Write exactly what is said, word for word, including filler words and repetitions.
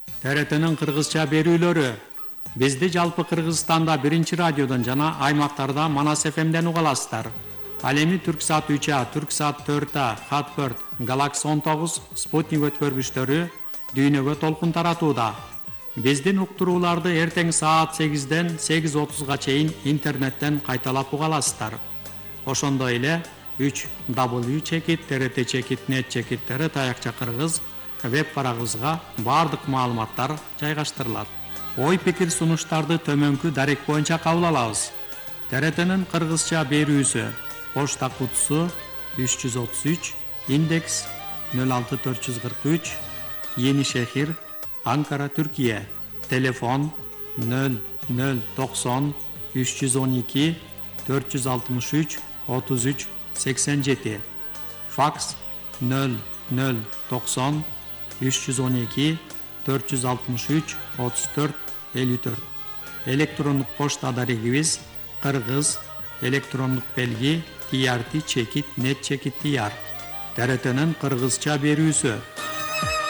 Т Р Т'нин кыргызча берүүлөрү. Бизди жалпы Кыргызстанда биринчи радиодон жана аймактарда Манас эф эмден уга аласыздар. Ал эми Түрксат үч А, Түрксат төрт А, Хатберт, Галакси он тогуз, Спутник өткөргүчтөрү дүйнөгө толкун таратууда. Биздин уктурууларды эртең саат сегизден сегиз отузга чейин интернеттен кайталап уга аласыздар. Ошондой эле үч дабл ю чекит т р т чекит нет чекит т р таякча кыргыз веб барагыбызга баардык маалыматтар жайгаштырылат. Ой пикир сунуштарды төмөнкү дарек боюнча кабыл алабыз. Т Р Т'нин кыргызча берүүсү: почта кутусу үч жүз отуз үч, индекс нөл алты төрт жүз кырк үч, Yeni Şehir, Ankara, Türkiye. Telefon nol nol doksan üç yüz on iki dört yüz altmış üç otuz üç seksen yedi. Faks nol nol doksan üç yüz on iki dört yüz altmış üç otuz dört elli dört. Elektronik posta adresimiz Kırgız elektronik belgi T R T çekit net çekit diyar. T R T'nin Kırgızça berүүsü.